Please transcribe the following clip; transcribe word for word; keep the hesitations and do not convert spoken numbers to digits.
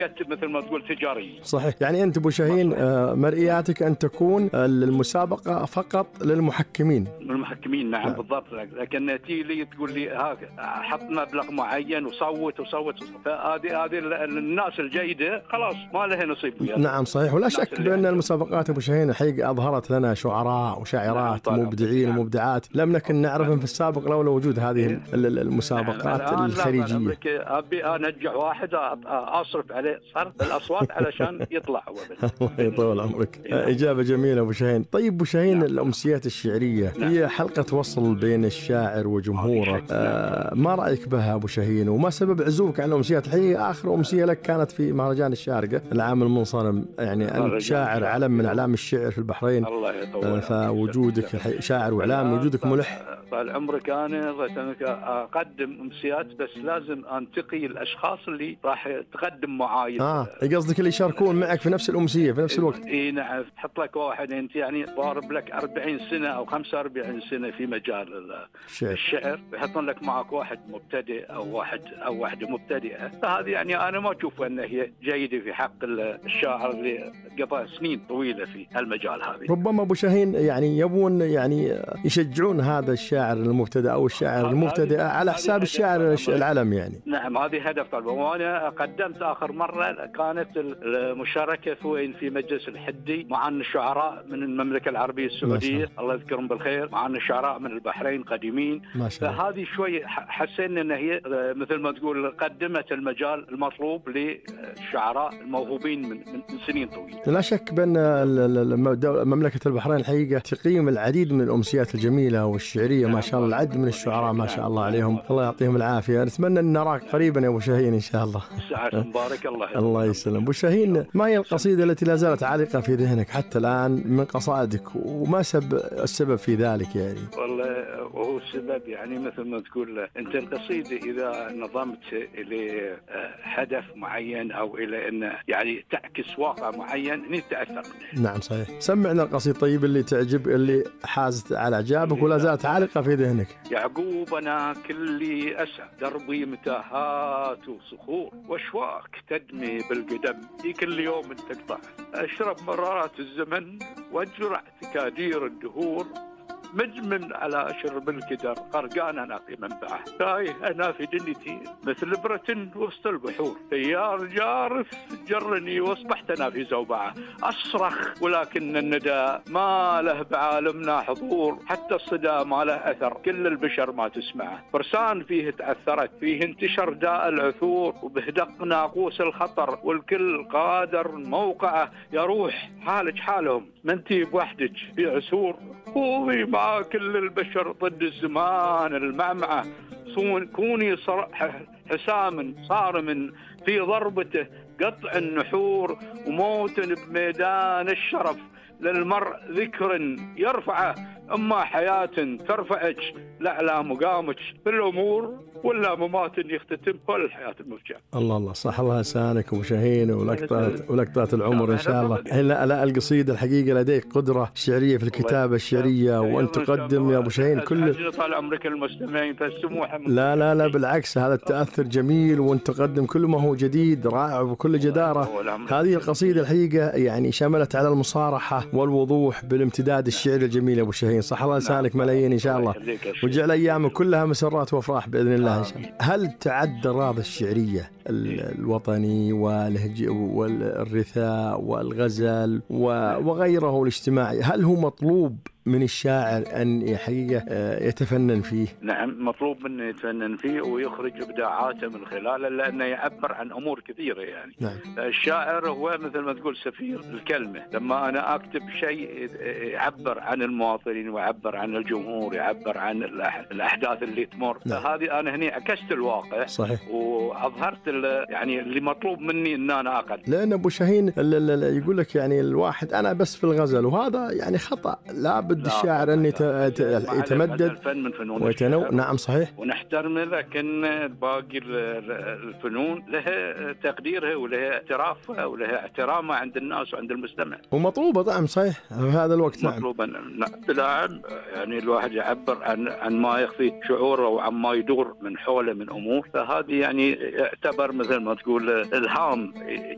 كتب مثل ما تقول تجاري. صحيح. يعني أنت أبو شاهين آه مرئياتك أن تكون آه المسابقة فقط للمحكمين. المحكمين نعم, نعم. بالضبط. لكن تي لي تقول لي ها حط مبلغ معين وصوت وصوت, فهذه هذه الناس الجيدة خلاص ما لها نصيب وياها. نعم صحيح. ولا شك بأن المسابقات أبو شاهين حقيقة أظهرت لنا شعراء وشاعرات نعم مبدعين نعم. ومبدعات لم نكن نعرفهم في السابق لولا وجود هذه المسابقات نعم. الخارجية. أبي أنجح واحد أصرف عليه صرف الأصوات علشان يطلع. الله يطول عمرك. إجابة جميلة أبو شاهين. طيب أبو شاهين نعم. الأمسيات الشعرية نعم. هي حلقة وصل بين الشاعر وجمهوره. آه ما رأيك بها أبو شاهين وما سبب عزوفك عن الأمسيات؟ الحقيقة آخر أمسية لك كانت في مهرجان الشارقة العام المنصرم. يعني أنت شاعر علم من أعلام الشعر في البحرين. الله يطول آه فوجودك شاعر وإعلام وجودك ملح. طال عمرك أنا أقدم أمسيات بس لازم أنتقي الأشخاص اللي راح تقدم معاي. آه قصدك اللي يشاركون معك في نفس الأمسية في نفس الوقت. إيه نعم. تحط لك واحد أنت يعني ضارب لك أربعين سنة أو خمسة وأربعين سنة في مجال الشعر, الشعر. يحطون لك معك واحد مبتدئ أو واحد أو واحدة مبتدئة. فهذه يعني أنا ما أشوف أن هي جيدة في حق الشاعر اللي قضى سنين طويلة في المجال هذا. ربما أبو شاهين يعني يبون يعني يشجعون هذا الشاعر المبتدئ أو الشاعر المبتدئ على حساب الشاعر العلم يعني. نعم هذه هدف طلب. وأنا قدمت آخر مرة كانت المشاركة في في مجلس الحدي مع الشعراء من المملكة العربية السعودية الله يذكرهم بالخير مع الشعراء من البحرين قديمين. فهذه شوي حسينا أن هي مثل ما تقول قدمت المجال المطلوب للشعراء الموهوبين من, من سنين طويلة. لا شك بأن مملكة البحرين الحقيقة تقيم العديد من الأمسيات الجميلة والشعرية ما شاء الله. العدد من الشعراء ما شاء الله عليهم الله يعطيهم العافية. نتمنى أن نراك قريبا يا أبو شاهين إن شاء الله. مبارك الله. الله يسلم. أبو شاهين ما هي القصيدة التي لا زالت عالقة في ذهنك حتى الآن من قصائدك وما سبب السبب في ذلك يعني؟ والله وهو السبب يعني مثل ما تقول أنت القصيدة إذا نظمت إلى هدف معين أو إلى أن يعني تعكس واقع معين أنت تأثر منه. نعم صحيح. سمعنا القصيدة طيب اللي تعجب اللي حازت على إعجابك ولا زالت عالقة في ذهنك. يعقوب أنا كلي أسى دربي متاهات وصخور واشواك تدمي بالقدم في كل يوم تقطع أشرب مرارات الزمن واجرع تكادير الدهور مجمن على شرب الكدر غرقان أنا في منبعه تايه أنا في دنيتي مثل إبرة وسط البحور تيار جارف جرني واصبحت أنا في زوبعة أصرخ ولكن الندى ما له بعالمنا حضور حتى الصدى ما له أثر كل البشر ما تسمعه فرسان فيه تأثرت فيه انتشر داء العثور وبهدق ناقوس الخطر والكل قادر موقعه يا روح حالك حالهم منتي بوحدك في عسور قوضي مع كل البشر ضد الزمان المعمعة كوني حسام صارم في ضربته قطع النحور وموت بميدان الشرف للمرء ذكر يرفعه أما حياة ترفعك لأعلى مقامك في الأمور ولا ممات يختتم كل الحياة المرجع. الله الله صح الله لسانك أبو شاهين ولقطات ولقطات العمر إن شاء الله. هلا لا القصيدة الحقيقة لديك قدرة شعرية في الكتابة الشعرية وأنت تقدم يا أبو شاهين كل طال عمرك المستمعين فالسموح. لا لا لا بالعكس هذا التأثر جميل وأنت تقدم كل ما هو جديد رائع وبكل جدارة. هذه القصيدة الحقيقة يعني شملت على المصارحة والوضوح بالامتداد الشعري الجميل يا أبو شاهين صح الله لسانك ملايين إن شاء الله وجعل أيامك كلها مسرات وأفراح بإذن الله إن شاء الله. هل تعد الراضي الشعرية الوطني والهج والرثاء والغزل وغيره الاجتماعي هل هو مطلوب من الشاعر أن حقيقة يتفنن فيه؟ نعم مطلوب منه يتفنن فيه ويخرج إبداعاته من خلاله لأنه يعبر عن أمور كثيرة يعني. نعم. الشاعر هو مثل ما تقول سفير الكلمة لما أنا أكتب شيء يعبر عن المواطنين ويعبر عن الجمهور يعبر عن الأحداث اللي تمر. نعم. فهذه أنا هنا عكست الواقع صحيح وأظهرت يعني اللي مطلوب مني أن أنا أقدم. لأن أبو شاهين يقول لك يعني الواحد أنا بس في الغزل وهذا يعني خطأ لا بد الشاعر أن يتمدد ويتنوع. نعم صحيح ونحترمه لكن باقي الفنون لها تقديرها ولها اعترافها ولها احترامها عند الناس وعند المستمع ومطلوبة. طبعا صحيح في هذا الوقت. نعم مطلوبا نعم يعني الواحد يعبر عن عن ما يخفي شعوره وعن ما يدور من حوله من أمور فهذه يعني يعتبر مثل ما تقول إلهام